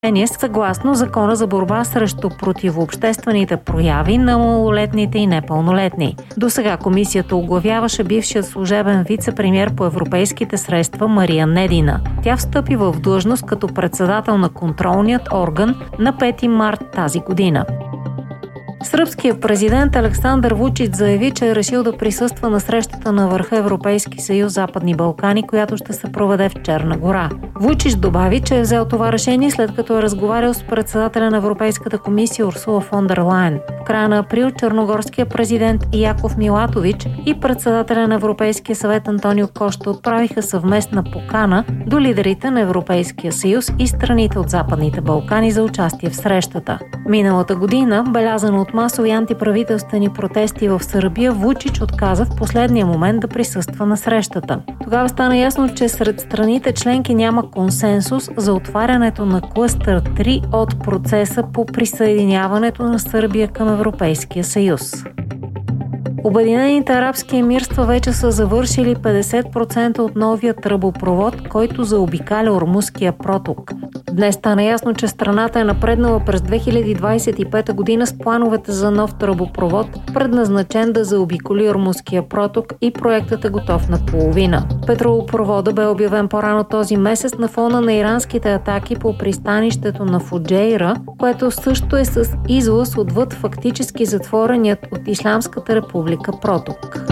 съгласно Закона за борба срещу противообществените прояви на малолетните и непълнолетни. Досега комисията оглавяваше бившият служебен вице-премиер по европейските средства Мария Недина. Тя встъпи в длъжност като председател на контролният орган на 5 март тази година. Сръбският президент Александър Вучич заяви, че е решил да присъства на срещата на върха Европейски съюз Западни Балкани, която ще се проведе в Черна гора. Вучич добави, че е взел това решение след като е разговарял с председателя на Европейската комисия Урсула фон дер Лайен. В края на април черногорският президент Яков Милатович и председателя на Европейския съвет Антонио Кошта отправиха съвместна покана до лидерите на Европейския съюз и страните от Западните Балкани за участие в срещата. Миналата година, белязана от масови антиправителствени протести в Сърбия, Вучич отказа в последния момент да присъства на срещата. Тогава стана ясно, че сред страните членки няма консенсус за отварянето на клъстър 3 от процеса по присъединяването на Сърбия към Европейския съюз. Обединените арабски емирства вече са завършили 50% от новия тръбопровод, който заобикаля Ормузския проток. Днес стана ясно, че страната е напреднала през 2025 година с плановете за нов тръбопровод, предназначен да заобиколи Ормузския проток, и проектът е готов наполовина. Петролопровода бе обявен по-рано този месец на фона на иранските атаки по пристанището на Фуджейра, което също е с излаз отвъд фактически затвореният от Ислямската република проток.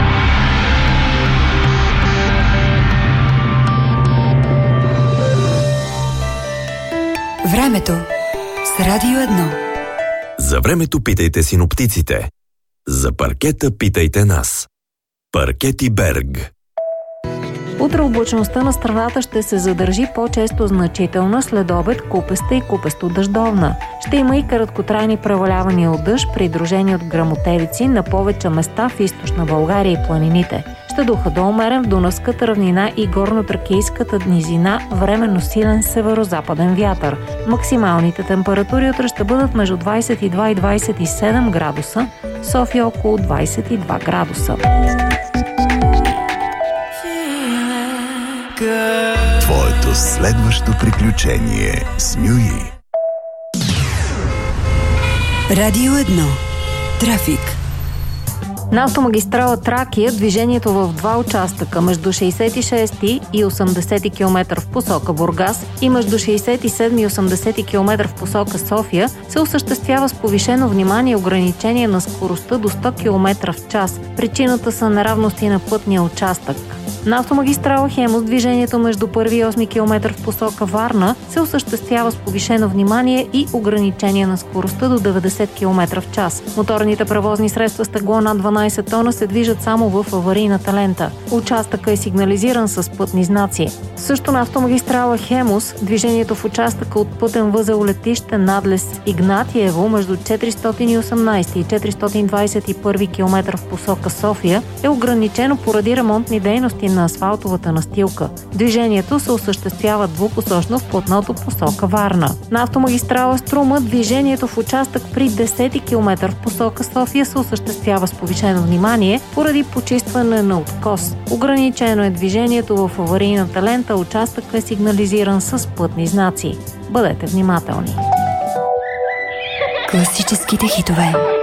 Времето с Радио 1. За времето питайте синоптиците. За паркета питайте нас. Паркети Берг. Утре облачността на страната ще се задържи по-често значителна, след обед купеста и купесто-дъждовна. Ще има и краткотрайни превалявания от дъжд, придружени от гръмотевици на повече места в източна България и планините. Ще духа до умерен в Дунавската равнина и горнотракийската низина временно силен северо-западен вятър. Максималните температури утре ще бъдат между 22 и 27 градуса, София около 22 градуса. Твоето следващо приключение с Нюи. Радио 1. Трафик. На автомагистрала Тракия движението в два участъка между 66 и 80 км в посока Бургас и между 67 и 80 км в посока София се осъществява с повишено внимание и ограничение на скоростта до 100 км в час. Причината са неравности на пътния участък. На автомагистрала Хемус движението между 1 и 8 км в посока Варна се осъществява с повишено внимание и ограничение на скоростта до 90 км в час. Моторните превозни средства с тегло над 12 тона се движат само в аварийната лента. Участъкът е сигнализиран с пътни знаци. Също на автомагистрала Хемус движението в участъка от пътен възел летище Надлез Игнатиево между 418 и 421 км в посока София е ограничено поради ремонтни дейности на асфалтовата настилка. Движението се осъществява двупосочно в платното посока Варна. На автомагистрала Струма движението в участък при 10 км в посока София се осъществява с повишено внимание поради почистване на откос. Ограничено е движението в аварийната лента, участъкът е сигнализиран с пътни знаци. Бъдете внимателни. Класическите хитове.